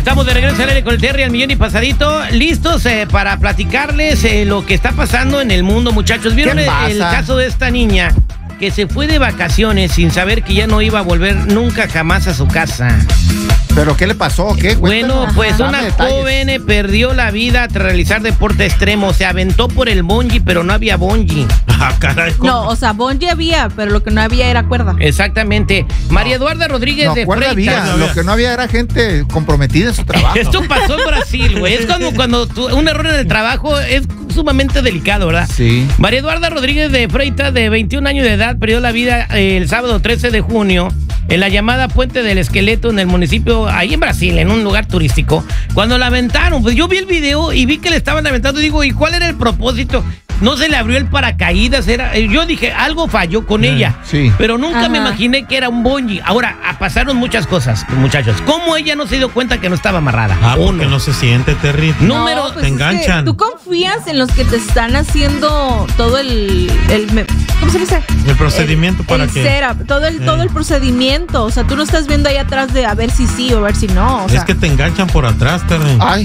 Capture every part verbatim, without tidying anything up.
Estamos de regreso al aire con el Terry al millón y pasadito, listos eh, para platicarles eh, lo que está pasando en el mundo, muchachos. ¿Vieron el, el caso de esta niña que se fue de vacaciones sin saber que ya no iba a volver nunca jamás a su casa? ¿Pero qué le pasó? ¿Qué? Bueno, pues Ajá, una joven perdió la vida tras realizar deporte extremo. Se aventó por el bungee, pero no había bungee. Ah, caray. ¿Cómo? No, o sea, bungee había, pero lo que no había era cuerda. Exactamente. María Eduarda Rodríguez no, de cuerda Freitas. había. Lo que no había era gente comprometida en su trabajo. Esto pasó en Brasil, güey. Es como cuando tú, un error en el trabajo es sumamente delicado, ¿verdad? Sí. María Eduarda Rodríguez de Freitas, de veintiún años de edad, perdió la vida el sábado trece de junio en la llamada Puente del Esqueleto en el municipio, ahí en Brasil, en un lugar turístico. Cuando la aventaron, pues yo vi el video y vi que le estaban aventando y digo, ¿y cuál era el propósito? No se le abrió el paracaídas, era, yo dije, algo falló con eh, ella, sí. Pero nunca Ajá. me imaginé que era un bungee. Ahora, pasaron muchas cosas, muchachos. ¿Cómo ella no se dio cuenta que no estaba amarrada? Ah, porque no se siente, Terry. Número, No, pues te es enganchan. que tú confías en los que te están haciendo todo el, el ¿cómo se dice? El procedimiento el, para el que setup, todo el, eh. todo el procedimiento. O sea, tú no estás viendo ahí atrás de a ver si sí o a ver si no. O sea, es que te enganchan por atrás, Terry. Ay,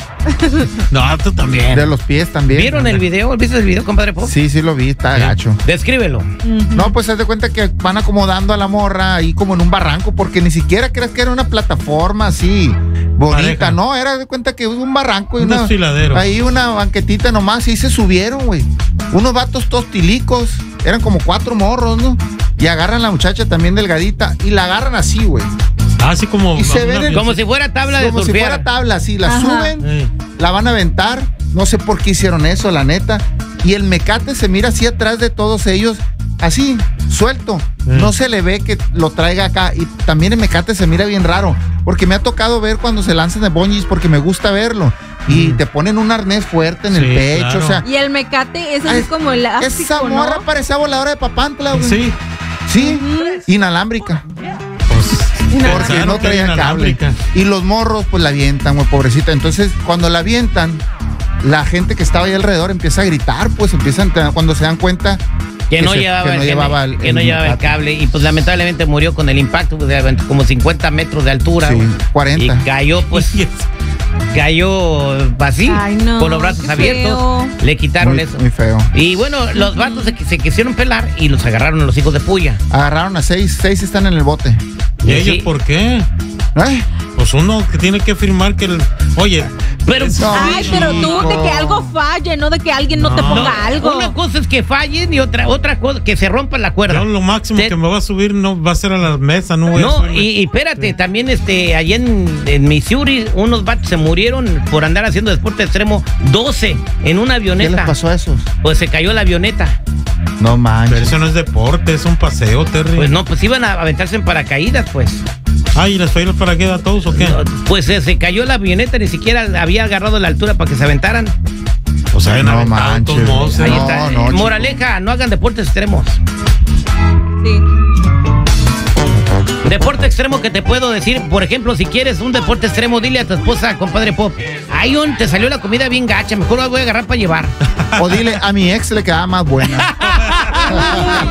No, tú también. de los pies también. ¿vieron el video? ¿Viste el video, compadre Pop? Sí, sí lo vi, está Sí. gacho. Descríbelo. uh-huh. No, pues haz de cuenta que van acomodando a la morra ahí como en un barranco, porque ni siquiera crees que era una plataforma así bonita, Pareja. no, era de cuenta que un barranco y Un una, desfiladero. ahí una banquetita nomás, y se subieron, güey. Unos vatos tostilicos, eran como cuatro morros, ¿no? Y agarran a la muchacha también delgadita y la agarran así, güey. Así como. Y se una- ven el- Como si fuera tabla de Como si surfear. fuera tabla, así, la Ajá. suben, Eh. la van a aventar, no sé por qué hicieron eso, la neta. Y el mecate se mira así atrás de todos ellos, así, suelto. Mm. No se le ve que lo traiga acá. Y también el mecate se mira bien raro, porque me ha tocado ver cuando se lanzan de bungees, porque me gusta verlo. Y Mm. te ponen un arnés fuerte en Sí, el pecho, claro. o sea. Y el mecate es así Ay, como el elástico, Esa ¿no? morra parecía voladora de papantla, güey. Sí. Sí, Ujú. inalámbrica. Pues, Porque claro no que traía cable. inalámbrica. Y los morros, pues la avientan, güey, pobrecita. Entonces, cuando la avientan, la gente que estaba ahí alrededor empieza a gritar, pues empiezan, cuando se dan cuenta Que, que no se- llevaba, que no el, que llevaba no- el- que el no llevaba el mecate. cable y pues lamentablemente murió con el impacto pues, de como cincuenta metros de altura. Sí, güey. cuarenta. Y cayó pues, Y es- cayó así, Ay, no, con los brazos qué abiertos. feo. Le quitaron muy, eso. muy feo. Y bueno, los vatos se, se quisieron pelar y los agarraron a los hijos de puya. Agarraron a seis, seis están en el bote. ¿Y Sí. ellos por qué? Ay, Pues uno que tiene que firmar que el. Oye. Pero- es- No, Ay, pero tú de que algo falle, no de que alguien no, te No. ponga No, algo. una cosa es que fallen y otra otra cosa que se rompa la cuerda. Yo lo máximo Te- que me va a subir no va a ser a la mesa, no voy a No, subirme. y, y espérate, también este, allá en, en Missouri, unos vatos se murieron por andar haciendo deporte extremo, doce en una ¿qué avioneta. les pasó a esos? Pues se cayó la avioneta. No manches. Pero eso no es deporte, es un paseo, Terry. Pues no, pues iban a aventarse en paracaídas, pues. Ay, ¿y les falló para qué a todos o qué? No, pues eh, se cayó la avioneta, ni siquiera había agarrado la altura para que se aventaran. O sea, en No aventado, manches. todos modos, Ahí ¿no? está. no, chico. Moraleja, no hagan deportes extremos. Sí. Deporte extremo que te puedo decir, por ejemplo, si quieres un deporte extremo, dile a tu esposa, compadre Pop, ay, on, te salió la comida bien gacha, mejor la voy a agarrar para llevar. O dile, a mi ex le quedaba más buena.